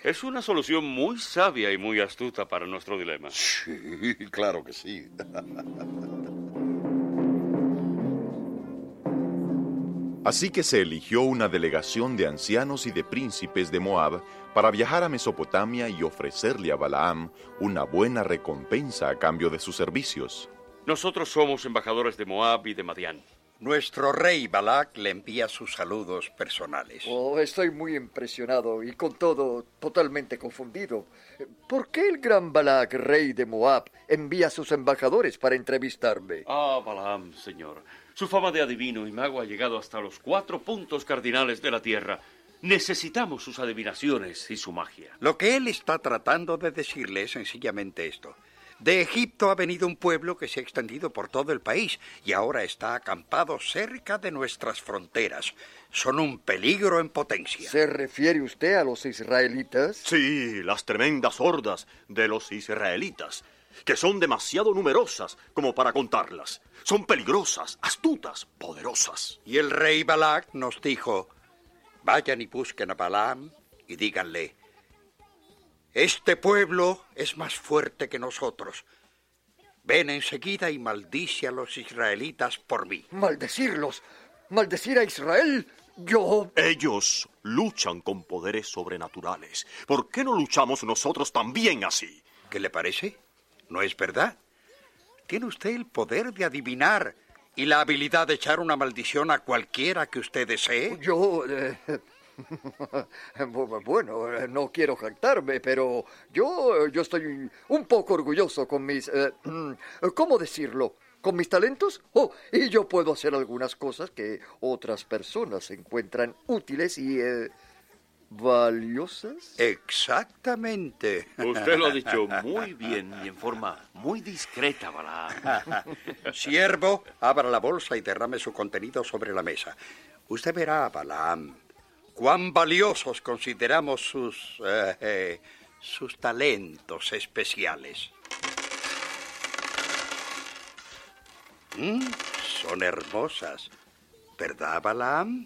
Es una solución muy sabia y muy astuta para nuestro dilema. Sí, claro que sí. Así que se eligió una delegación de ancianos y de príncipes de Moab para viajar a Mesopotamia y ofrecerle a Balaam una buena recompensa a cambio de sus servicios. Nosotros somos embajadores de Moab y de Madián. Nuestro rey Balac le envía sus saludos personales. Oh, estoy muy impresionado y con todo totalmente confundido. ¿Por qué el gran Balac, rey de Moab, envía a sus embajadores para entrevistarme? Balaam, señor. Su fama de adivino y mago ha llegado hasta los 4 puntos cardinales de la tierra. Necesitamos sus adivinaciones y su magia. Lo que él está tratando de decirle es sencillamente esto. De Egipto ha venido un pueblo que se ha extendido por todo el país y ahora está acampado cerca de nuestras fronteras. Son un peligro en potencia. ¿Se refiere usted a los israelitas? Sí, las tremendas hordas de los israelitas, que son demasiado numerosas como para contarlas. Son peligrosas, astutas, poderosas. Y el rey Balac nos dijo, vayan y busquen a Balaam y díganle, este pueblo es más fuerte que nosotros. Ven enseguida y maldice a los israelitas por mí. ¿Maldecirlos? ¿Maldecir a Israel? Ellos luchan con poderes sobrenaturales. ¿Por qué no luchamos nosotros también así? ¿Qué le parece? ¿No es verdad? Tiene usted el poder de adivinar y la habilidad de echar una maldición a cualquiera que usted desee. Bueno, no quiero jactarme, pero yo estoy un poco orgulloso con mis... ¿cómo decirlo? ¿Con mis talentos? Y yo puedo hacer algunas cosas que otras personas encuentran útiles y... ¿valiosas? Exactamente. Usted lo ha dicho muy bien y en forma muy discreta, Balaam. Siervo, abra la bolsa y derrame su contenido sobre la mesa. Usted verá, Balaam, cuán valiosos consideramos sus talentos especiales. Son hermosas, ¿verdad, Balaam?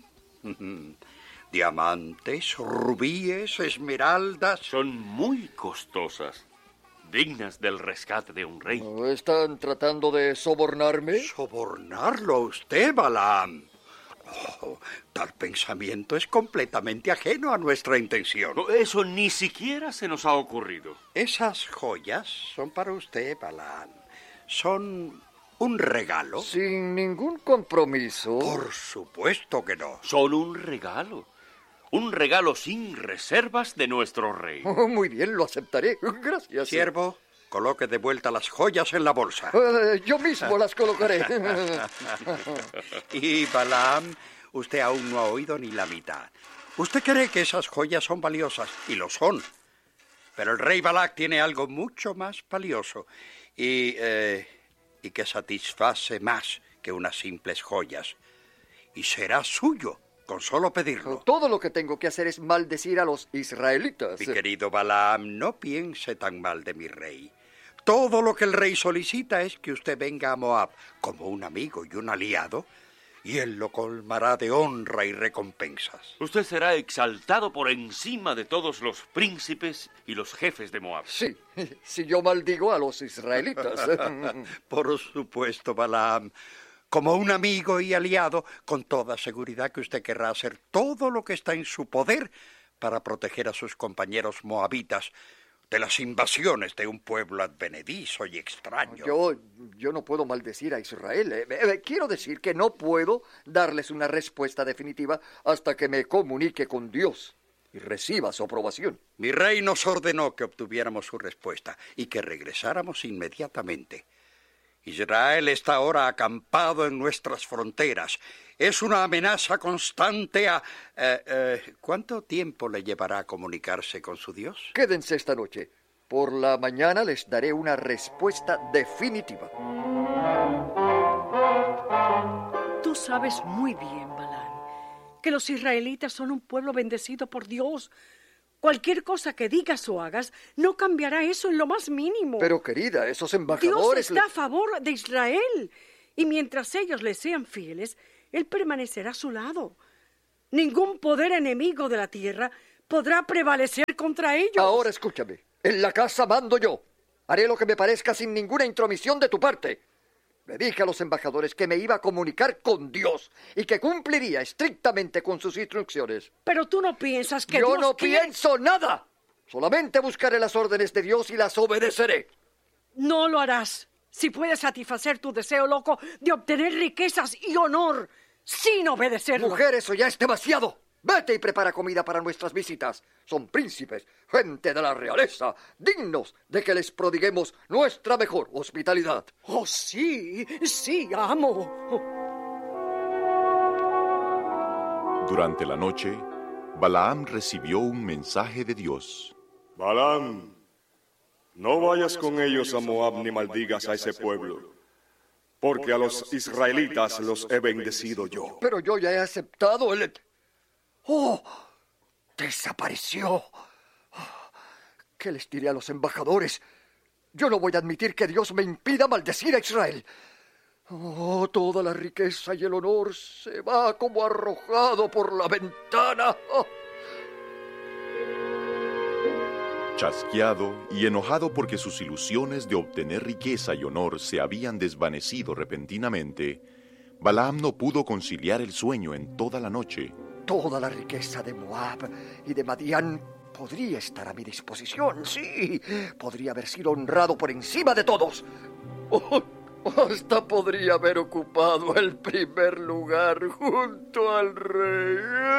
Diamantes, rubíes, esmeraldas. Son muy costosas, dignas del rescate de un rey. ¿Están tratando de sobornarme? ¿Sobornarlo a usted, Balaam? Tal pensamiento es completamente ajeno a nuestra intención. Eso ni siquiera se nos ha ocurrido. Esas joyas son para usted, Balaam. Son un regalo. Sin ningún compromiso. Por supuesto que no. Son un regalo. Un regalo sin reservas de nuestro rey. Muy bien, lo aceptaré. Gracias. Siervo, coloque de vuelta las joyas en la bolsa. Yo mismo las colocaré. Y Balaam, usted aún no ha oído ni la mitad. Usted cree que esas joyas son valiosas, y lo son. Pero el rey Balac tiene algo mucho más valioso y que satisface más que unas simples joyas. Y será suyo con solo pedirlo. Todo lo que tengo que hacer es maldecir a los israelitas. Mi querido Balaam, no piense tan mal de mi rey. Todo lo que el rey solicita es que usted venga a Moab como un amigo y un aliado, y él lo colmará de honra y recompensas. Usted será exaltado por encima de todos los príncipes y los jefes de Moab. Sí, si yo maldigo a los israelitas. Por supuesto, Balaam. Como un amigo y aliado, con toda seguridad que usted querrá hacer todo lo que está en su poder para proteger a sus compañeros moabitas de las invasiones de un pueblo advenedizo y extraño. Yo no puedo maldecir a Israel. Quiero decir que no puedo darles una respuesta definitiva hasta que me comunique con Dios y reciba su aprobación. Mi rey nos ordenó que obtuviéramos su respuesta y que regresáramos inmediatamente. Israel está ahora acampado en nuestras fronteras. Es una amenaza constante a... ¿Cuánto tiempo le llevará a comunicarse con su Dios? Quédense esta noche. Por la mañana les daré una respuesta definitiva. Tú sabes muy bien, Balaam, que los israelitas son un pueblo bendecido por Dios. Cualquier cosa que digas o hagas no cambiará eso en lo más mínimo. Pero, querida, esos embajadores... Dios está a favor de Israel. Y mientras ellos le sean fieles, Él permanecerá a su lado. Ningún poder enemigo de la tierra podrá prevalecer hacer contra ellos. Ahora escúchame. En la casa mando yo. Haré lo que me parezca sin ninguna intromisión de tu parte. Le dije a los embajadores que me iba a comunicar con Dios y que cumpliría estrictamente con sus instrucciones. Pero tú no piensas que Yo Dios no quiere... pienso nada. Solamente buscaré las órdenes de Dios y las obedeceré. No lo harás. Si puedes satisfacer tu deseo loco de obtener riquezas y honor sin obedecerlo. Mujer, eso ya es demasiado. Vete y prepara comida para nuestras visitas. Son príncipes, gente de la realeza, dignos de que les prodiguemos nuestra mejor hospitalidad. Oh, sí, sí, amo. Durante la noche, Balaam recibió un mensaje de Dios. Balaam, no vayas con ellos a Moab ni maldigas a ese pueblo, porque a los israelitas los he bendecido yo. Pero yo ya he aceptado el... ¡Oh! ¡Desapareció! ¿Qué les diré a los embajadores? Yo no voy a admitir que Dios me impida maldecir a Israel. Oh, toda la riqueza y el honor se va como arrojado por la ventana. Oh. Chasqueado y enojado porque sus ilusiones de obtener riqueza y honor se habían desvanecido repentinamente, Balaam no pudo conciliar el sueño en toda la noche. Toda la riqueza de Moab y de Madián podría estar a mi disposición, sí. Podría haber sido honrado por encima de todos. Oh, hasta podría haber ocupado el primer lugar junto al rey.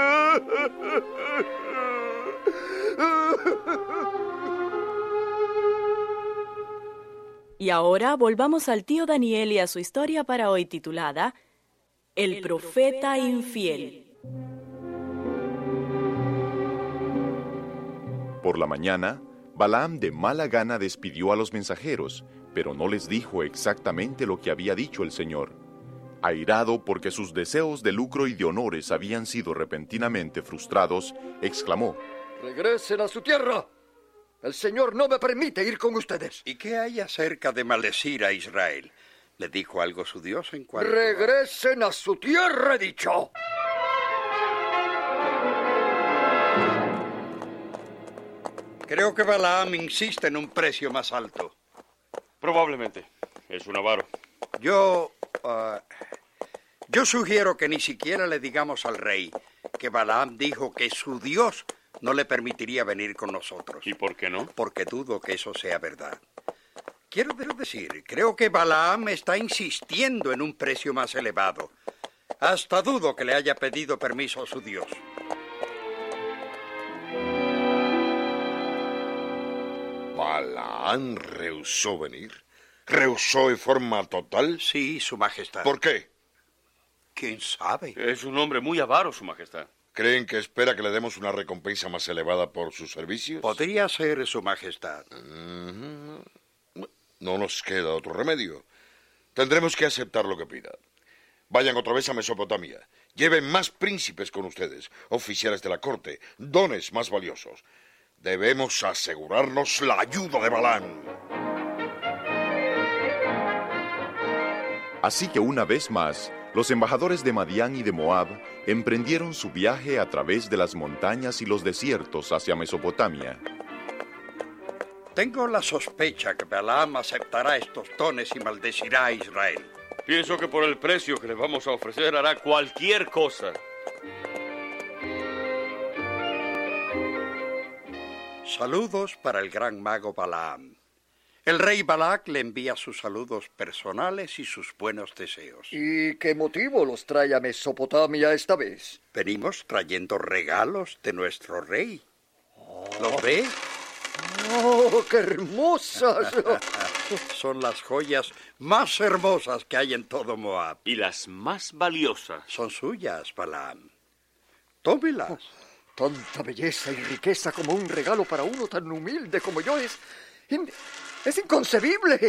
Y ahora volvamos al tío Daniel y a su historia para hoy titulada El profeta infiel. Por la mañana, Balaam de mala gana despidió a los mensajeros, pero no les dijo exactamente lo que había dicho el Señor. Airado porque sus deseos de lucro y de honores habían sido repentinamente frustrados, exclamó: ¡Regresen a su tierra! El Señor no me permite ir con ustedes. ¿Y qué hay acerca de maldecir a Israel? ¿Le dijo algo su Dios en cuanto ¡Regresen a su tierra, he dicho! Creo que Balaam insiste en un precio más alto. Probablemente. Es un avaro. Yo sugiero que ni siquiera le digamos al rey que Balaam dijo que su Dios no le permitiría venir con nosotros. ¿Y por qué no? Porque dudo que eso sea verdad. Quiero decir, creo que Balaam está insistiendo en un precio más elevado. Hasta dudo que le haya pedido permiso a su Dios. ¿Balaam rehusó venir? ¿Rehusó en forma total? Sí, Su Majestad. ¿Por qué? ¿Quién sabe? Es un hombre muy avaro, Su Majestad. ¿Creen que espera que le demos una recompensa más elevada por sus servicios? Podría ser, Su Majestad. No nos queda otro remedio. Tendremos que aceptar lo que pida. Vayan otra vez a Mesopotamia. Lleven más príncipes con ustedes, oficiales de la corte, dones más valiosos. Debemos asegurarnos la ayuda de Balaam. Así que una vez más, los embajadores de Madián y de Moab emprendieron su viaje a través de las montañas y los desiertos hacia Mesopotamia. Tengo la sospecha que Balaam aceptará estos dones y maldecirá a Israel. Pienso que por el precio que le vamos a ofrecer hará cualquier cosa. Saludos para el gran mago Balaam. El rey Balac le envía sus saludos personales y sus buenos deseos. ¿Y qué motivo los trae a Mesopotamia esta vez? Venimos trayendo regalos de nuestro rey. ¿Los ve? ¡Oh, qué hermosas! Son las joyas más hermosas que hay en todo Moab. Y las más valiosas. Son suyas, Balaam. Tómelas. Tanta belleza y riqueza como un regalo para uno tan humilde como yo es inconcebible.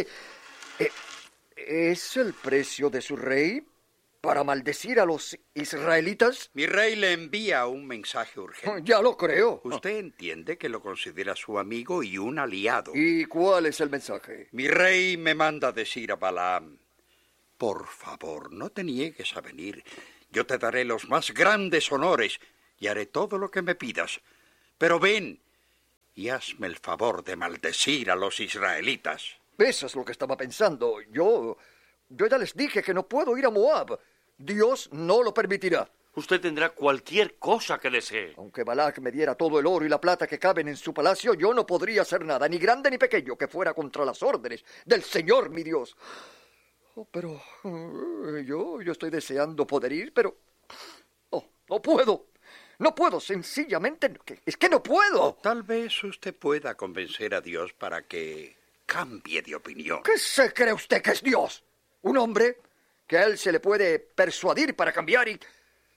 ¿Es el precio de su rey para maldecir a los israelitas? Mi rey le envía un mensaje urgente. Ya lo creo. Usted entiende que lo considera su amigo y un aliado. ¿Y cuál es el mensaje? Mi rey me manda decir a Balaam: por favor, no te niegues a venir. Yo te daré los más grandes honores y haré todo lo que me pidas. Pero ven y hazme el favor de maldecir a los israelitas. Eso es lo que estaba pensando. Yo ya les dije que no puedo ir a Moab. Dios no lo permitirá. Usted tendrá cualquier cosa que desee. Aunque Balac me diera todo el oro y la plata que caben en su palacio, yo no podría hacer nada, ni grande ni pequeño, que fuera contra las órdenes del Señor, mi Dios. Pero yo estoy deseando poder ir, pero no puedo. No puedo, sencillamente, es que no puedo. Tal vez usted pueda convencer a Dios para que cambie de opinión. ¿Qué se cree usted que es Dios? ¿Un hombre que a él se le puede persuadir para cambiar y...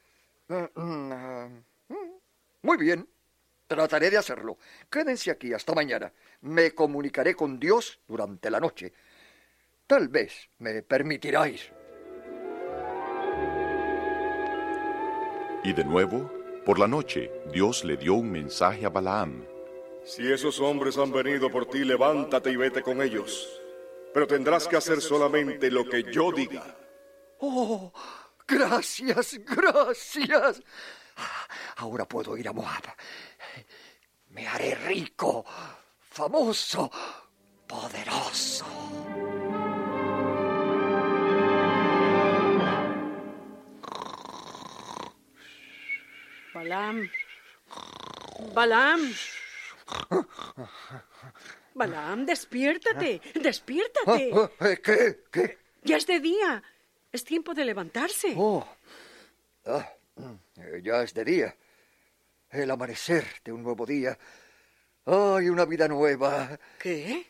Muy bien, trataré de hacerlo. Quédense aquí hasta mañana. Me comunicaré con Dios durante la noche. Tal vez me permitirá ir. Y de nuevo, por la noche, Dios le dio un mensaje a Balaam. Si esos hombres han venido por ti, levántate y vete con ellos. Pero tendrás que hacer solamente lo que yo diga. ¡Oh! Gracias, gracias. Ahora puedo ir a Moab. Me haré rico, famoso, poderoso. Balaam. Balaam. Balaam, despiértate, despiértate. ¿Qué? Ya es de día. Es tiempo de levantarse. Ya es de día. El amanecer de un nuevo día. ¡Ay, una vida nueva! ¿Qué?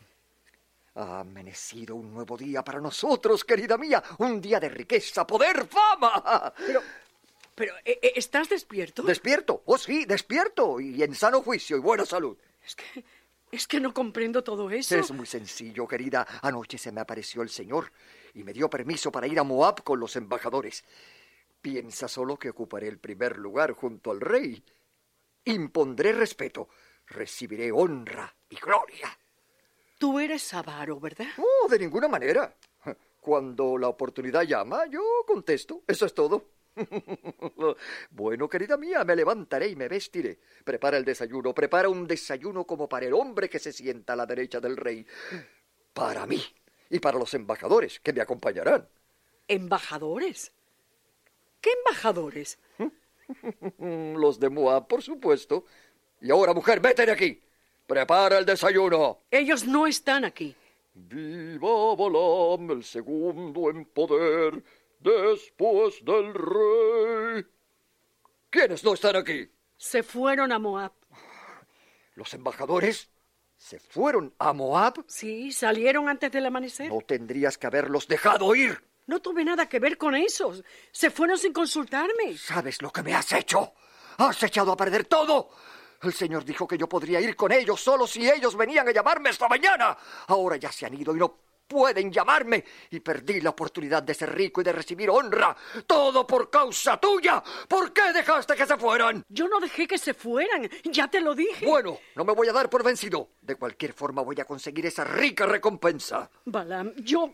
Ha amanecido un nuevo día para nosotros, querida mía. Un día de riqueza, poder, fama. Pero, ¿estás despierto? ¿Despierto? Oh, sí, despierto. Y en sano juicio y buena salud. Es que no comprendo todo eso. Es muy sencillo, querida. Anoche se me apareció el Señor y me dio permiso para ir a Moab con los embajadores. Piensa solo que ocuparé el primer lugar junto al rey. Impondré respeto, recibiré honra y gloria. Tú eres avaro, ¿verdad? Oh, de ninguna manera. Cuando la oportunidad llama, yo contesto. Eso es todo. Bueno, querida mía, me levantaré y me vestiré. Prepara el desayuno, prepara un desayuno como para el hombre que se sienta a la derecha del rey. Para mí y para los embajadores que me acompañarán. ¿Embajadores? ¿Qué embajadores? Los de Moab, por supuesto. Y ahora, mujer, vete de aquí. Prepara el desayuno. Ellos no están aquí. Viva Balaam, el segundo en poder después del rey. ¿Quiénes no están aquí? Se fueron a Moab. ¿Los embajadores se fueron a Moab? Sí, salieron antes del amanecer. No tendrías que haberlos dejado ir. No tuve nada que ver con esos. Se fueron sin consultarme. ¿Sabes lo que me has hecho? Has echado a perder todo. El Señor dijo que yo podría ir con ellos solo si ellos venían a llamarme esta mañana. Ahora ya se han ido y no pueden llamarme. Y perdí la oportunidad de ser rico y de recibir honra. Todo por causa tuya. ¿Por qué dejaste que se fueran? Yo no dejé que se fueran. Ya te lo dije. Bueno, no me voy a dar por vencido. De cualquier forma voy a conseguir esa rica recompensa. Balaam, yo...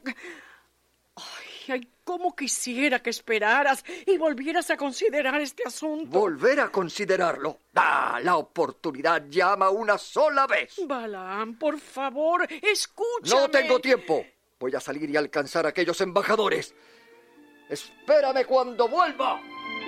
Ay, cómo quisiera que esperaras y volvieras a considerar este asunto. ¿Volver a considerarlo? La oportunidad llama una sola vez. Balaam, por favor, escúchame. No tengo tiempo. Voy a salir y alcanzar a aquellos embajadores. Espérame cuando vuelva.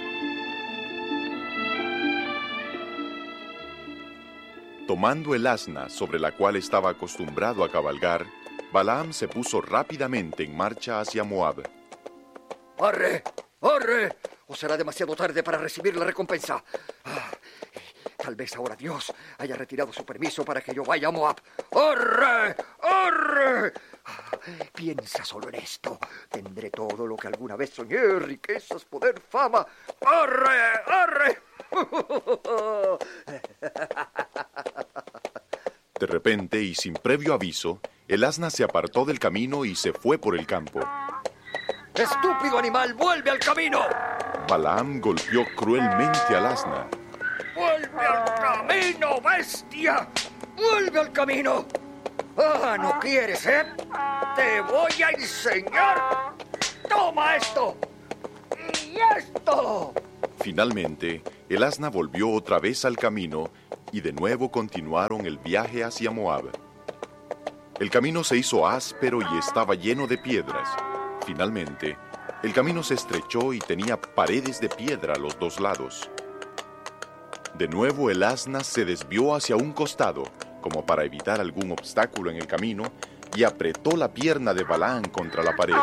Tomando el asna sobre la cual estaba acostumbrado a cabalgar, Balaam se puso rápidamente en marcha hacia Moab. ¡Arre! ¡Arre! ¿O será demasiado tarde para recibir la recompensa? Tal vez ahora Dios haya retirado su permiso para que yo vaya a Moab. ¡Arre! ¡Arre! Piensa solo en esto. Tendré todo lo que alguna vez soñé: riquezas, poder, fama. ¡Arre! ¡Arre! De repente y sin previo aviso, el asna se apartó del camino y se fue por el campo. ¡Estúpido animal! ¡Vuelve al camino! Balaam golpeó cruelmente al asna. ¡Vuelve al camino, bestia! ¡Vuelve al camino! ¿No quieres, eh? ¡Te voy a enseñar! ¡Toma esto! ¡Y esto! Finalmente, el asna volvió otra vez al camino y de nuevo continuaron el viaje hacia Moab. El camino se hizo áspero y estaba lleno de piedras. Finalmente, el camino se estrechó y tenía paredes de piedra a los dos lados. De nuevo el asna se desvió hacia un costado, como para evitar algún obstáculo en el camino, y apretó la pierna de Balaam contra la pared.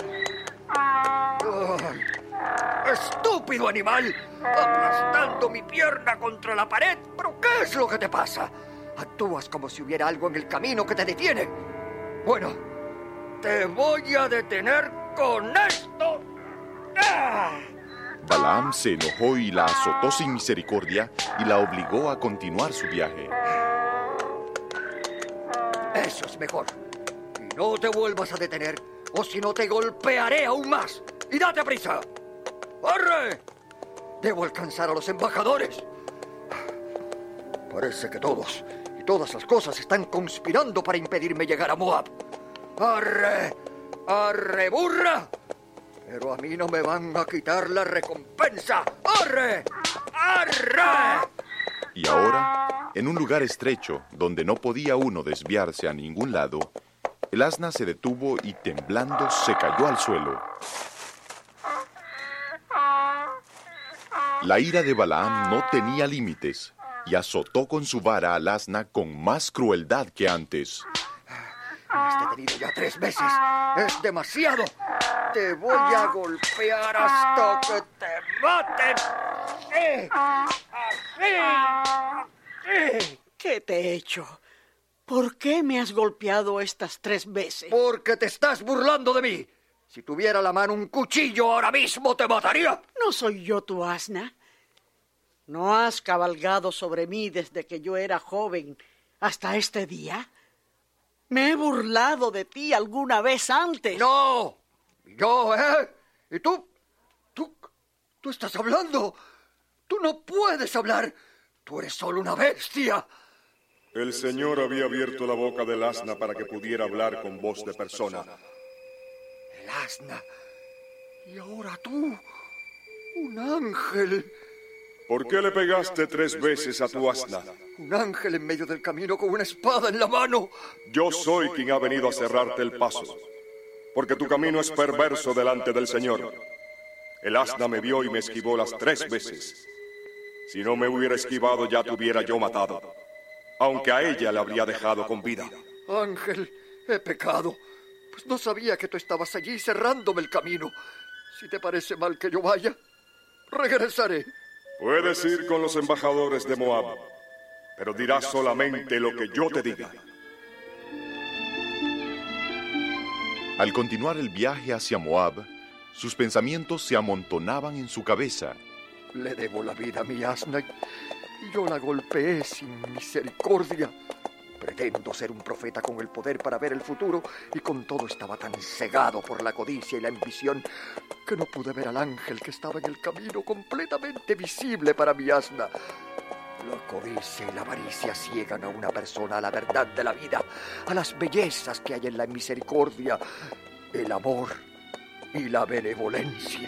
¡Ay! ¡Estúpido animal! ¡Aplastando mi pierna contra la pared! ¿Pero qué es lo que te pasa? Actúas como si hubiera algo en el camino que te detiene. Bueno, te voy a detener con esto. ¡Ah! Balaam se enojó y la azotó sin misericordia y la obligó a continuar su viaje. Eso es mejor. Y no te vuelvas a detener, o si no te golpearé aún más. ¡Y date prisa! ¡Corre! Debo alcanzar a los embajadores. Parece que todos y todas las cosas están conspirando para impedirme llegar a Moab. ¡Arre! ¡Arre, burra! Pero a mí no me van a quitar la recompensa. ¡Arre! ¡Arre! Y ahora, en un lugar estrecho, donde no podía uno desviarse a ningún lado, el asna se detuvo y temblando se cayó al suelo. La ira de Balaam no tenía límites y azotó con su vara al asna con más crueldad que antes. Me has detenido ya 3 veces. ¡Es demasiado! Te voy a golpear hasta que te maten. ¿Qué te he hecho? ¿Por qué me has golpeado estas 3 veces? Porque te estás burlando de mí. Si tuviera a la mano un cuchillo ahora mismo te mataría. ¿No soy yo tu asna? ¿No has cabalgado sobre mí desde que yo era joven hasta este día? ¿Me he burlado de ti alguna vez antes? ¡No! ¿Yo, ¿Y tú? ¿Tú estás hablando? ¡Tú no puedes hablar! ¡Tú eres solo una bestia! El Señor había abierto la boca del asna para que pudiera hablar con voz de persona. El asna. Y ahora tú, un ángel. ¿Por qué le pegaste 3 veces a tu asna? Un ángel en medio del camino con una espada en la mano. Yo soy quien ha venido a cerrarte el paso, porque tu camino es perverso delante del Señor. El asna me vio y me esquivó las 3 veces. Si no me hubiera esquivado, ya te hubiera yo matado, aunque a ella le habría dejado con vida. Ángel, he pecado, pues no sabía que tú estabas allí cerrándome el camino. Si te parece mal que yo vaya, regresaré. Puedes ir con los embajadores de Moab, pero dirás solamente lo que yo te diga. Al continuar el viaje hacia Moab, sus pensamientos se amontonaban en su cabeza. Le debo la vida a mi asna y yo la golpeé sin misericordia. Pretendo ser un profeta con el poder para ver el futuro y con todo estaba tan cegado por la codicia y la ambición que no pude ver al ángel que estaba en el camino completamente visible para mi asna. La codicia y la avaricia ciegan a una persona a la verdad de la vida, a las bellezas que hay en la misericordia, el amor y la benevolencia.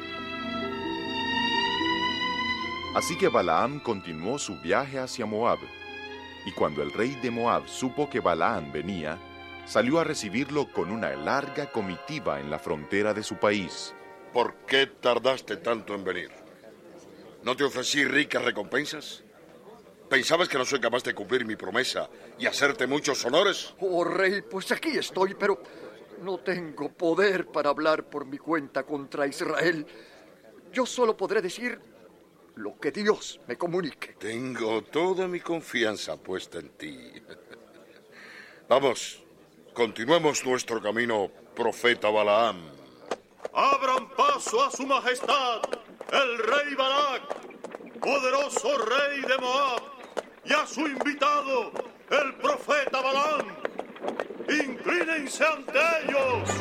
Así que Balaam continuó su viaje hacia Moab. Y cuando el rey de Moab supo que Balaam venía, salió a recibirlo con una larga comitiva en la frontera de su país. ¿Por qué tardaste tanto en venir? ¿No te ofrecí ricas recompensas? ¿Pensabas que no soy capaz de cumplir mi promesa y hacerte muchos honores? Oh, rey, pues aquí estoy, pero no tengo poder para hablar por mi cuenta contra Israel. Yo solo podré decir lo que Dios me comunique. Tengo toda mi confianza puesta en ti. Vamos, continuemos nuestro camino, profeta Balaam. Abran paso a su majestad, el rey Balac, poderoso rey de Moab, y a su invitado, el profeta Balaam. Inclínense ante ellos.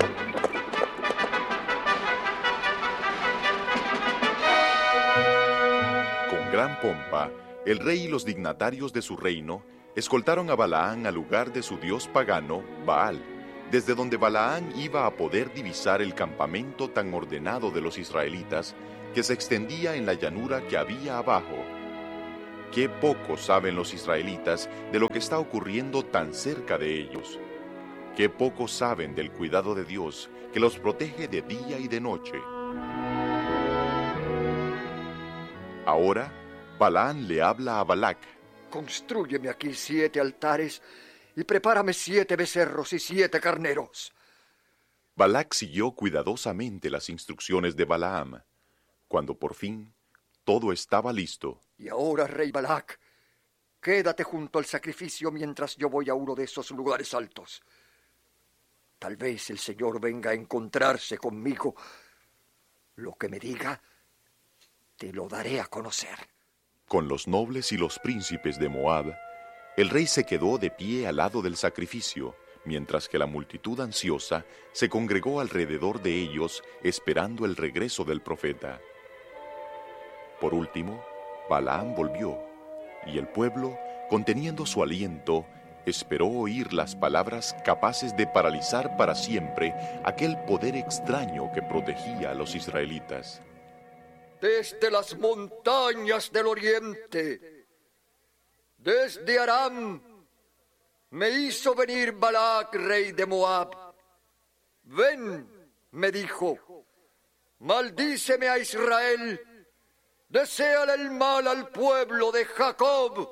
Con gran pompa, el rey y los dignatarios de su reino escoltaron a Balaam al lugar de su dios pagano, Baal, desde donde Balaam iba a poder divisar el campamento tan ordenado de los israelitas que se extendía en la llanura que había abajo. qué poco saben los israelitas de lo que está ocurriendo tan cerca de ellos. Qué poco saben del cuidado de Dios que los protege de día y de noche. Ahora, Balaam le habla a Balac. Constrúyeme aquí 7 altares y prepárame 7 becerros y 7 carneros. Balac siguió cuidadosamente las instrucciones de Balaam. Cuando por fin todo estaba listo. Y ahora, rey Balac, quédate junto al sacrificio mientras yo voy a uno de esos lugares altos. Tal vez el Señor venga a encontrarse conmigo. Lo que me diga, te lo daré a conocer. Con los nobles y los príncipes de Moab, el rey se quedó de pie al lado del sacrificio, mientras que la multitud ansiosa se congregó alrededor de ellos esperando el regreso del profeta. Por último, Balaam volvió, y el pueblo, conteniendo su aliento, esperó oír las palabras capaces de paralizar para siempre aquel poder extraño que protegía a los israelitas. Desde las montañas del oriente, desde Aram, me hizo venir Balac, rey de Moab. Ven, me dijo, maldíceme a Israel, deséale el mal al pueblo de Jacob.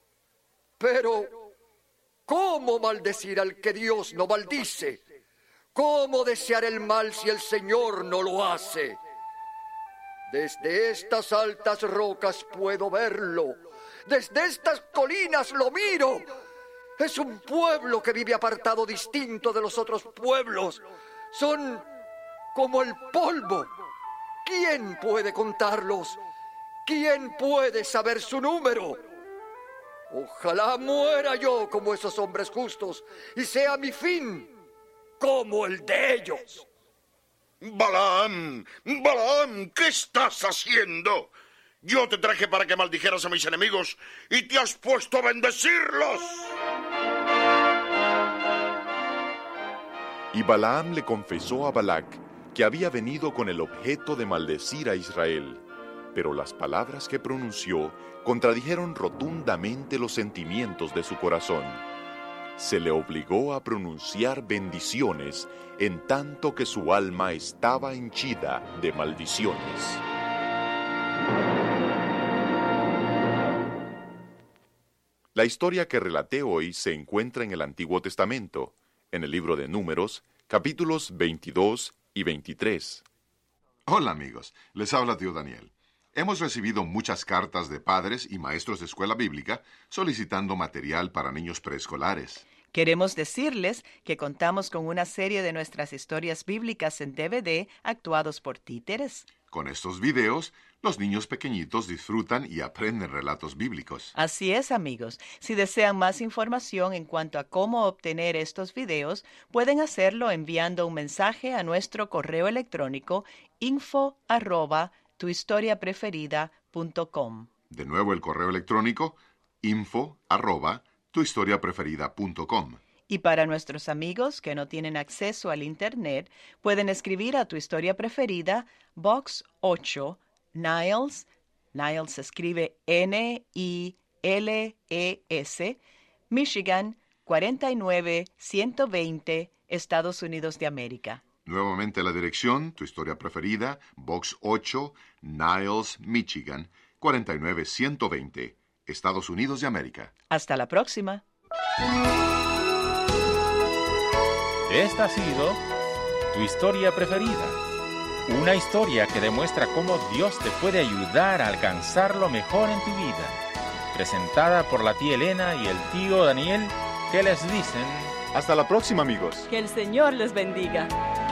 Pero, ¿cómo maldecir al que Dios no maldice? ¿Cómo desear el mal si el Señor no lo hace? Desde estas altas rocas puedo verlo. Desde estas colinas lo miro. Es un pueblo que vive apartado, distinto de los otros pueblos. Son como el polvo. ¿Quién puede contarlos? ¿Quién puede saber su número? Ojalá muera yo como esos hombres justos y sea mi fin como el de ellos. Balaam, Balaam, ¿qué estás haciendo? Yo te traje para que maldijeras a mis enemigos y te has puesto a bendecirlos. Y Balaam le confesó a Balac que había venido con el objeto de maldecir a Israel, pero las palabras que pronunció contradijeron rotundamente los sentimientos de su corazón. Se le obligó a pronunciar bendiciones en tanto que su alma estaba henchida de maldiciones. La historia que relaté hoy se encuentra en el Antiguo Testamento, en el libro de Números, capítulos 22 y 23. Hola amigos, les habla tío Daniel. Hemos recibido muchas cartas de padres y maestros de escuela bíblica solicitando material para niños preescolares. Queremos decirles que contamos con una serie de nuestras historias bíblicas en DVD actuados por títeres. Con estos videos, los niños pequeñitos disfrutan y aprenden relatos bíblicos. Así es, amigos. Si desean más información en cuanto a cómo obtener estos videos, pueden hacerlo enviando un mensaje a nuestro correo electrónico info@tuhistoriapreferida.com. De nuevo el correo electrónico info@tuhistoriapreferida.com. Y para nuestros amigos que no tienen acceso al Internet, pueden escribir a Tu Historia Preferida, Box 8, Niles. Niles se escribe N-I-L-E-S, Michigan 49120, Estados Unidos de América. Nuevamente la dirección, Tu Historia Preferida, Box 8, Niles, Michigan 49120, Estados Unidos de América. Hasta la próxima. Esta ha sido Tu Historia Preferida, una historia que demuestra cómo Dios te puede ayudar a alcanzar lo mejor en tu vida. Presentada por la tía Elena y el tío Daniel, que les dicen... Hasta la próxima, amigos. Que el Señor les bendiga.